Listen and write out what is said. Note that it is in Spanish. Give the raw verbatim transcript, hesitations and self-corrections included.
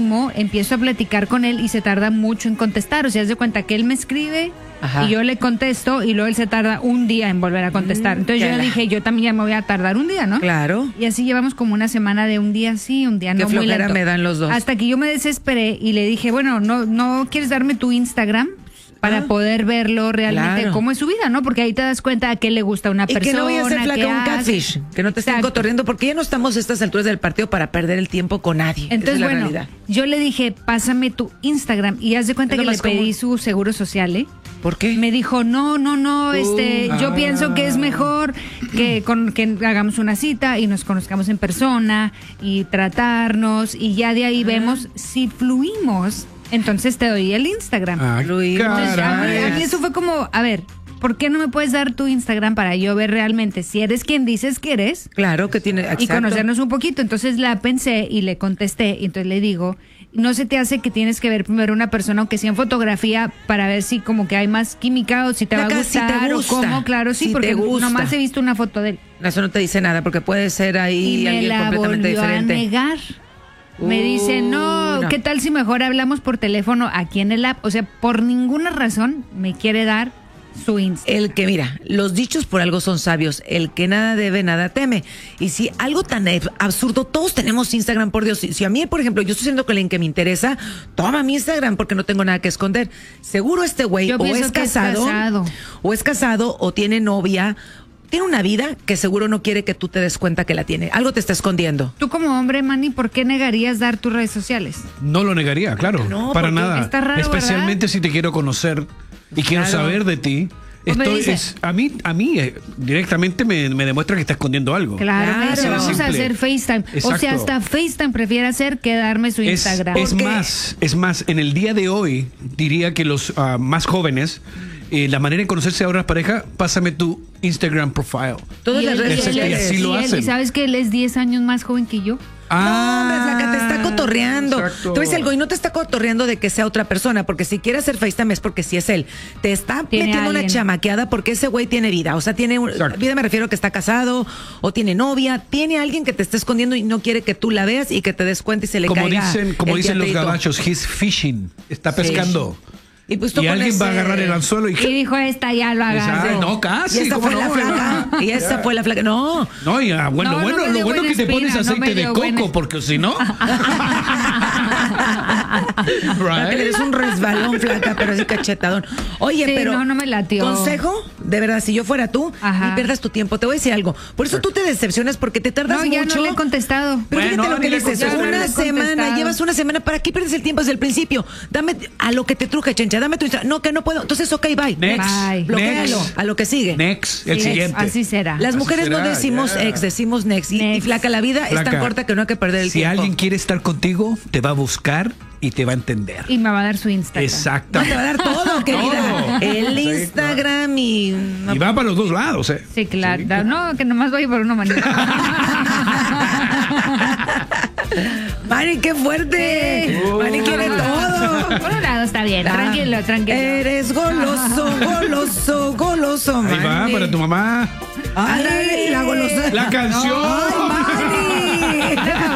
mínimo empiezo a platicar con él y se tarda mucho en contestar. O sea, haz de cuenta que él me escribe, ajá, y yo le contesto y luego él se tarda un día en volver a contestar. Entonces yo la... dije, yo también ya me voy a tardar un día, ¿no? Claro. Y así llevamos como una semana de un día sí, un día no. Qué muy flojera lento. me dan los dos. Hasta que yo me desesperé y le dije, bueno, no, no quieres darme tu Instagram para ah, poder verlo realmente, claro, cómo es su vida, ¿no? Porque ahí te das cuenta a qué le gusta a una y persona. Y que no voy a ser flaca un catfish, que no te estén Exacto. cotorreando, porque ya no estamos a estas alturas del partido para perder el tiempo con nadie. Entonces, esa es la bueno, realidad. Yo le dije, pásame tu Instagram, y haz de cuenta es que le pedí común. su seguro social, ¿eh? ¿Por qué? Me dijo, no, no, no, este, uh, yo ah. pienso que es mejor que, con, que hagamos una cita y nos conozcamos en persona y tratarnos, y ya de ahí ah. vemos si fluimos. Entonces te doy el Instagram. Ah, Entonces, a, mí, a mí eso fue como, a ver, ¿por qué no me puedes dar tu Instagram para yo ver realmente si eres quien dices que eres? Claro que tiene, exacto. Y conocernos un poquito. Entonces la pensé y le contesté, y entonces le digo, ¿no se te hace que tienes que ver primero una persona, aunque sea en fotografía, para ver si como que hay más química o si te Acá, va a gustar si te gusta, o cómo? Claro, sí, si porque te gusta. nomás he visto una foto de él. Eso no te dice nada, porque puede ser ahí y alguien me la completamente volvió diferente. a negar. Me dice, no, no, ¿qué tal si mejor hablamos por teléfono aquí en el app? O sea, por ninguna razón me quiere dar su Instagram. El que, mira, los dichos por algo son sabios. El que nada debe, nada teme. Y si algo tan absurdo, todos tenemos Instagram, por Dios. Si, si a mí, por ejemplo, yo estoy siendo con alguien que me interesa, toma mi Instagram porque no tengo nada que esconder. Seguro este güey o es casado, es casado, o es casado, o tiene novia, tiene una vida que seguro no quiere que tú te des cuenta que la tiene. Algo te está escondiendo. Tú como hombre, Manny, ¿por qué negarías dar tus redes sociales? No lo negaría, claro. No, para nada. Está raro, especialmente ¿verdad? si te quiero conocer y quiero claro. saber de ti. Esto es, a mí, a mí eh, directamente me, me demuestra que está escondiendo algo. Claro, claro. Me dice, vamos simple. a hacer FaceTime. Exacto. O sea, hasta FaceTime prefiere hacer que darme su es, Instagram. Es más, es más, en el día de hoy diría que los uh, más jóvenes, eh, la manera de conocerse ahora es pareja, pásame tu Instagram profile. Todas las redes sociales. Y así lo hacen. ¿Y sabes que él es diez años más joven que yo? Ah, no, hombre, flaca, te está cotorreando. Exacto. Tú ves algo y no te está cotorreando de que sea otra persona, porque si quiere hacer FaceTime es porque sí es él. Te está metiendo alguien. Una chamaqueada porque ese güey tiene vida. O sea, tiene un, vida, me refiero a que está casado o tiene novia. Tiene alguien que te está escondiendo y no quiere que tú la veas y que te des cuenta y se le como caiga dicen, como el dicen los teatrito. gabachos, he's fishing, está pescando. Sí. Y, pues tú y alguien ese... va a agarrar el anzuelo y... Y dijo, esta ya lo agarró. Esa, no, casi. Y esa fue no, la flaca. Y esa ya. fue la flaca. No. No, ya, bueno, no, bueno, no lo bueno que te espina, pones aceite no de coco, buena... porque si no... Right. Que le des un resbalón, flaca, pero así cachetadón. Oye, sí, pero... no, no me latió. Consejo, de verdad, si yo fuera tú, Ajá. ni pierdas tu tiempo. Te voy a decir algo. Por eso tú te decepcionas, porque te tardas no, ya mucho. No, le he contestado. Pero bueno, fíjate lo que dices. Una semana, llevas una semana. ¿Para qué pierdes el tiempo desde el principio? Dame a lo que te truje, chencha. Dame tu Instagram. No, que no puedo. Entonces, ok, bye. Next. Bye. Bloquéalo. Next. A lo que sigue. Next, el sí, siguiente. Así será. Las Así mujeres será, no decimos yeah. ex, decimos next. Y, next. y flaca, la vida Flaca, es tan corta que no hay que perder el si tiempo. Si alguien quiere estar contigo, te va a buscar y te va a entender. Y me va a dar su Instagram. Exacto. No, te va a dar todo, querida. Todo. El Instagram y... Y va para los dos lados, ¿eh? Sí, claro. Sí. No, que nomás voy por una manera. Mari, qué fuerte. Sí. Mari quiere todo. Por un lado está bien. Tranquilo, tranquilo. Eres goloso, goloso, goloso, Ahí Mari. va, para tu mamá. Ay, la golosa. La canción. Ay, Mari.